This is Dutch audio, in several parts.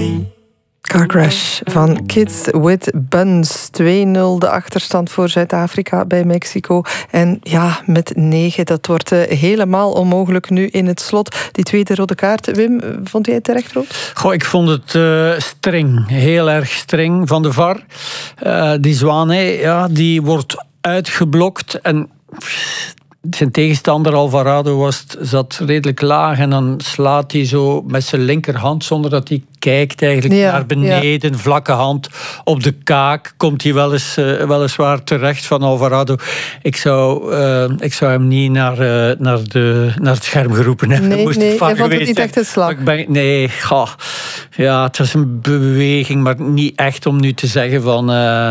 Car crash van Kids with Buns. 2-0 de achterstand voor Zuid-Afrika bij Mexico. En ja, met 9, dat wordt helemaal onmogelijk nu in het slot. Die tweede rode kaart, Wim, vond jij het terecht rood? Goh, ik vond het streng. Heel erg streng van de VAR. Die Zwane, ja, die wordt uitgeblokt en... Zijn tegenstander Alvarado zat redelijk laag en dan slaat hij zo met zijn linkerhand zonder dat hij kijkt eigenlijk naar beneden. Ja. Vlakke hand op de kaak. Komt hij weliswaar terecht van Alvarado. Ik zou hem niet naar het scherm geroepen hebben. Nee, hij vond het niet echt een slag. Ja, het was een beweging, maar niet echt om nu te zeggen van...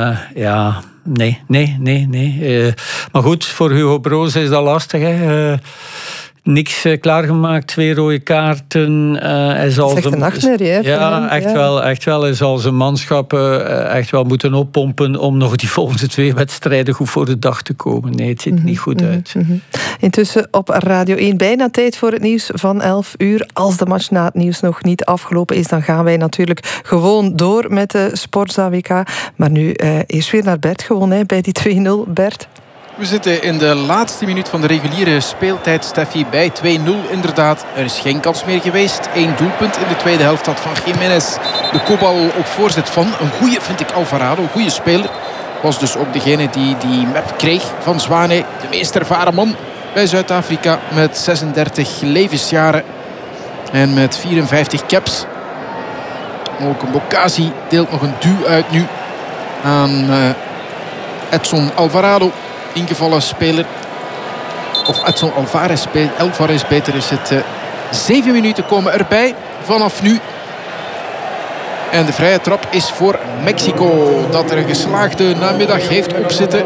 Nee. Maar goed, voor Hugo Broos is dat lastig. Hè. Niks klaargemaakt, 2 rode kaarten. Hij zal het is echt een nachtmerrie, hè? Ja, echt wel. Hij zal zijn manschap echt wel moeten oppompen om nog die volgende 2 wedstrijden goed voor de dag te komen. Nee, het ziet niet goed uit. Intussen op Radio 1 bijna tijd voor het nieuws van 11 uur. Als de match na het nieuws nog niet afgelopen is, dan gaan wij natuurlijk gewoon door met de Sportza WK. Maar nu eerst weer naar Bert gewoon, bij die 2-0. Bert? We zitten in de laatste minuut van de reguliere speeltijd, Steffi, bij 2-0 inderdaad. Er is geen kans meer geweest. 1 doelpunt in de tweede helft had van Jiménez. De kopbal op voorzet van een goede, vind ik, Alvarado. Een goede speler. Was dus ook degene die map kreeg van Zwane. De meest ervaren man bij Zuid-Afrika met 36 levensjaren. En met 54 caps. Ook Bokazi deelt nog een duw uit nu aan Edson Alvarado. Ingevallen speler. Of Edson Alvarez beter is het. 7 minuten komen erbij vanaf nu. En de vrije trap is voor Mexico. Dat er een geslaagde namiddag heeft opzitten.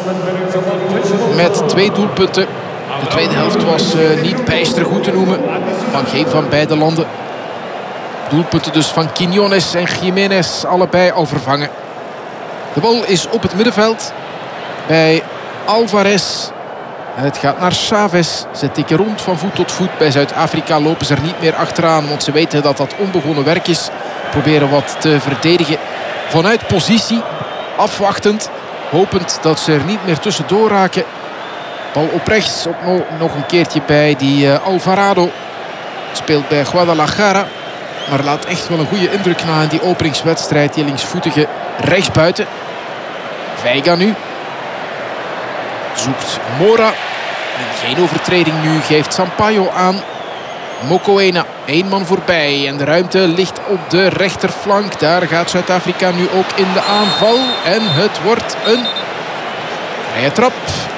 Met 2 doelpunten. De tweede helft was niet bijster goed te noemen. Van geen van beide landen. Doelpunten dus van Quiñones en Jiménez. Allebei al vervangen. De bal is op het middenveld. Bij Alvarez. En het gaat naar Chavez. Ze tikken rond van voet tot voet. Bij Zuid-Afrika lopen ze er niet meer achteraan. Want ze weten dat dat onbegonnen werk is. Proberen wat te verdedigen vanuit positie. Afwachtend. Hopend dat ze er niet meer tussendoor raken. Bal op rechts. Nog een keertje bij die Alvarado. Speelt bij Guadalajara. Maar laat echt wel een goede indruk na in die openingswedstrijd. Die linksvoetige rechtsbuiten. Veiga nu. Zoekt Mora. En geen overtreding nu. Geeft Sampaio aan. Mokoena. 1 man voorbij. En de ruimte ligt op de rechterflank. Daar gaat Zuid-Afrika nu ook in de aanval. En het wordt een vrije trap.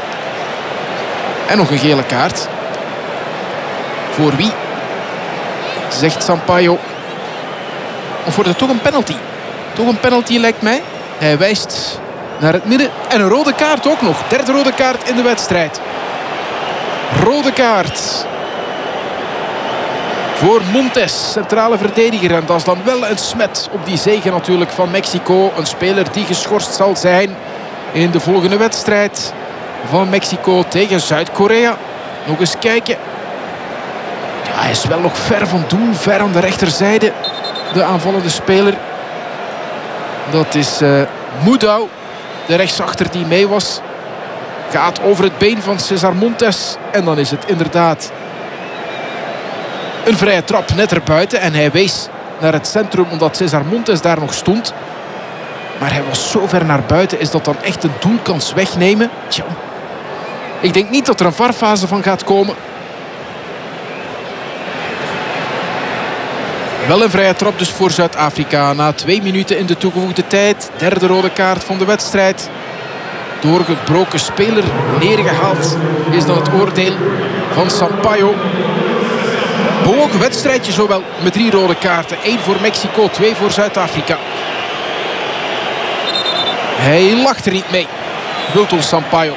En nog een gele kaart. Voor wie? Zegt Sampaio. Of wordt het toch een penalty? Toch een penalty lijkt mij. Hij wijst naar het midden. En een rode kaart ook nog. 3e rode kaart in de wedstrijd. Rode kaart. Voor Montes, centrale verdediger. En dat is dan wel een smet op die zege natuurlijk van Mexico. Een speler die geschorst zal zijn in de volgende wedstrijd van Mexico tegen Zuid-Korea. Nog eens kijken. Ja, hij is wel nog ver van doel. Ver aan de rechterzijde. De aanvallende speler. Dat is Moudou. De rechtsachter die mee was. Gaat over het been van César Montes. En dan is het inderdaad een vrije trap net erbuiten. En hij wees naar het centrum omdat César Montes daar nog stond. Maar hij was zo ver naar buiten. Is dat dan echt een doelkans wegnemen? Tja. Ik denk niet dat er een VAR-fase van gaat komen. Wel een vrije trap dus voor Zuid-Afrika. Na 2 minuten in de toegevoegde tijd. 3e rode kaart van de wedstrijd. Doorgebroken speler neergehaald is dan het oordeel van Sampaio. Bewogen wedstrijdje zowel met 3 rode kaarten. 1 voor Mexico, 2 voor Zuid-Afrika. Hij lacht er niet mee. Wilton Sampaio.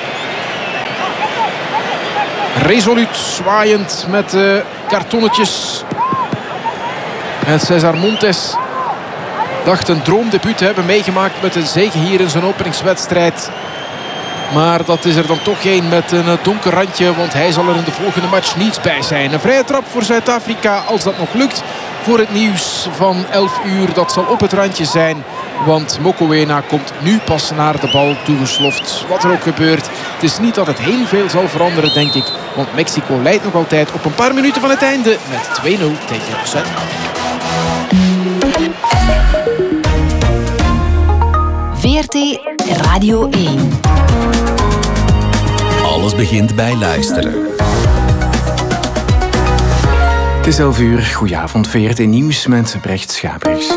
Resoluut, zwaaiend met kartonnetjes. En César Montes dacht een droomdebuut te hebben meegemaakt met een zege hier in zijn openingswedstrijd. Maar dat is er dan toch geen met een donker randje, want hij zal er in de volgende match niets bij zijn. Een vrije trap voor Zuid-Afrika als dat nog lukt. voor het nieuws van 11 uur. Dat zal op het randje zijn. Want Mokoena komt nu pas naar de bal toegesloft. Wat er ook gebeurt. Het is niet dat het heel veel zal veranderen, denk ik. Want Mexico leidt nog altijd op een paar minuten van het einde met 2-0 tegen Zuid-Afrika. VRT Radio 1. Alles begint bij luisteren. Het is 11 uur. Goedenavond, VRT Nieuws met Brecht Schaapers.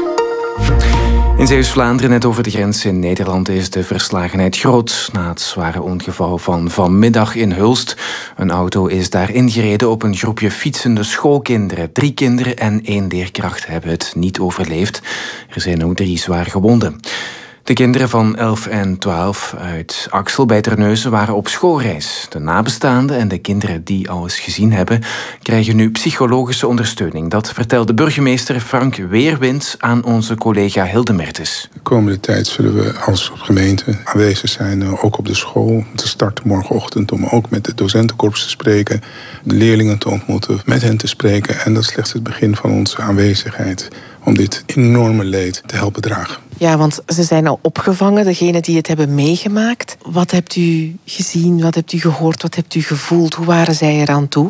In Zeeuws-Vlaanderen, net over de grens in Nederland, is de verslagenheid groot na het zware ongeval van vanmiddag in Hulst. Een auto is daar ingereden op een groepje fietsende schoolkinderen. 3 kinderen en 1 leerkracht hebben het niet overleefd. Er zijn ook 3 zwaar gewonden. De kinderen van 11 en 12 uit Axel bij Terneuzen waren op schoolreis. De nabestaanden en de kinderen die alles gezien hebben, krijgen nu psychologische ondersteuning. Dat vertelde burgemeester Frank Weerwind aan onze collega Hilde Mertens. De komende tijd zullen we als gemeente aanwezig zijn, ook op de school. Te starten morgenochtend om ook met de docentenkorps te spreken, de leerlingen te ontmoeten, met hen te spreken. En dat is slechts het begin van onze aanwezigheid om dit enorme leed te helpen dragen. Ja, want ze zijn al opgevangen, degenen die het hebben meegemaakt. Wat hebt u gezien, wat hebt u gehoord, wat hebt u gevoeld? Hoe waren zij eraan toe?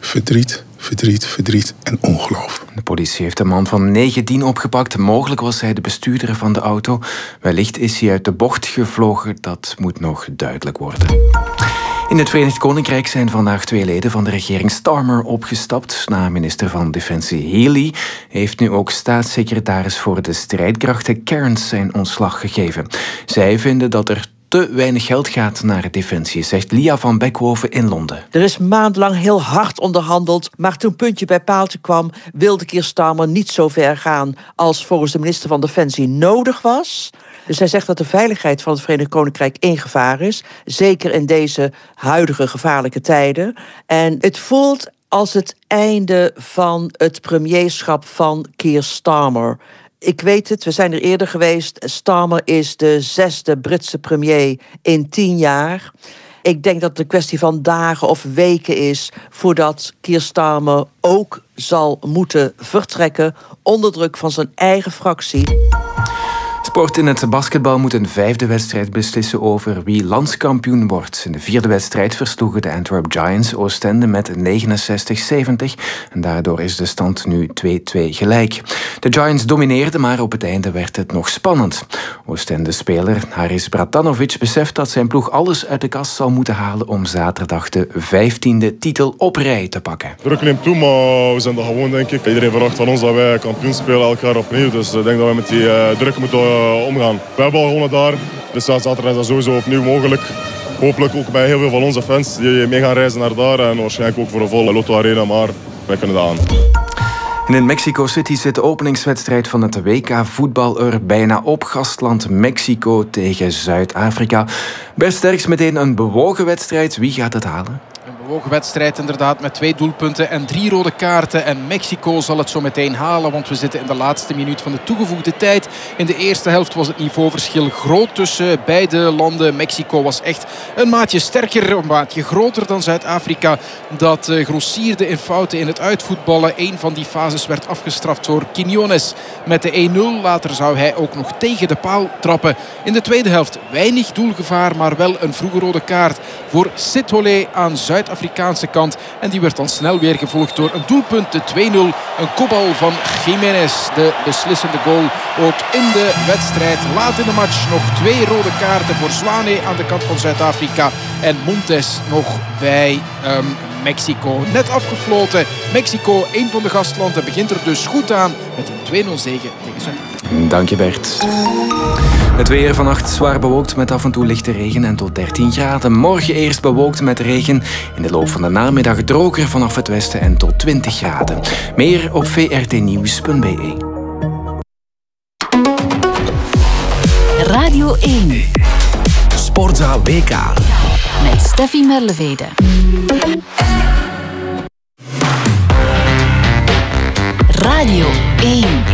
Verdriet en ongeloof. De politie heeft een man van 19 opgepakt. Mogelijk was hij de bestuurder van de auto. Wellicht is hij uit de bocht gevlogen. Dat moet nog duidelijk worden. In het Verenigd Koninkrijk zijn vandaag 2 leden van de regering Starmer opgestapt. Na minister van Defensie Healy heeft nu ook staatssecretaris voor de strijdkrachten Cairns zijn ontslag gegeven. Zij vinden dat er te weinig geld gaat naar Defensie, zegt Lia van Beckhoven in Londen. Er is maandenlang heel hard onderhandeld, maar toen puntje bij paaltje kwam, wilde Keir Starmer niet zo ver gaan als volgens de minister van Defensie nodig was. Dus hij zegt dat de veiligheid van het Verenigd Koninkrijk in gevaar is. Zeker in deze huidige gevaarlijke tijden. En het voelt als het einde van het premierschap van Keir Starmer. Ik weet het, we zijn er eerder geweest. Starmer is de 6e Britse premier in 10 jaar. Ik denk dat het een kwestie van dagen of weken is voordat Keir Starmer ook zal moeten vertrekken onder druk van zijn eigen fractie. Sport in het basketbal moet een 5e wedstrijd beslissen over wie landskampioen wordt. In de 4e wedstrijd versloegen de Antwerp Giants Oostende met 69-70 en daardoor is de stand nu 2-2 gelijk. De Giants domineerden, maar op het einde werd het nog spannend. Oostende-speler Haris Bratanovic beseft dat zijn ploeg alles uit de kast zal moeten halen om zaterdag de 15e titel op rij te pakken. Druk neemt toe, maar we zijn er gewoon, denk ik. Iedereen verwacht van ons dat wij kampioen spelen elk jaar opnieuw, dus ik denk dat we met die druk moeten omgaan. We hebben al gewonnen daar, dus zaterdag is dat sowieso opnieuw mogelijk. Hopelijk ook bij heel veel van onze fans die mee gaan reizen naar daar en waarschijnlijk ook voor een volle Lotto Arena, maar wij kunnen dat aan. En in Mexico City zit de openingswedstrijd van het WK voetbal er bijna op. Gastland Mexico tegen Zuid-Afrika. Bert Sterks, meteen een bewogen wedstrijd. Wie gaat het halen? Een bewogen wedstrijd inderdaad met 2 doelpunten en 3 rode kaarten. En Mexico zal het zo meteen halen, want we zitten in de laatste minuut van de toegevoegde tijd. In de eerste helft was het niveauverschil groot tussen beide landen. Mexico was echt een maatje sterker, een maatje groter dan Zuid-Afrika. Dat grossierde in fouten in het uitvoetballen. Een van die fases werd afgestraft door Quiñones met de 1-0. Later zou hij ook nog tegen de paal trappen. In de tweede helft weinig doelgevaar, maar wel een vroege rode kaart voor Sithole aan Zuid-Afrikaanse kant. En die werd dan snel weer gevolgd door een doelpunt, de 2-0. Een kopbal van Jiménez, de beslissende goal ook in de wedstrijd. Laat in de match nog 2 rode kaarten voor Zwane aan de kant van Zuid-Afrika. En Montes nog bij Mexico. Net afgefloten. Mexico, een van de gastlanden, begint er dus goed aan met een 2-0 zege tegen Zuid-Afrika. Dank je, Bert. Het weer vannacht zwaar bewolkt met af en toe lichte regen en tot 13 graden. Morgen eerst bewolkt met regen. In de loop van de namiddag droger vanaf het westen en tot 20 graden. Meer op vrtnieuws.be. Radio 1. Sportzaal WK. Met Steffi Merlevede. Radio 1.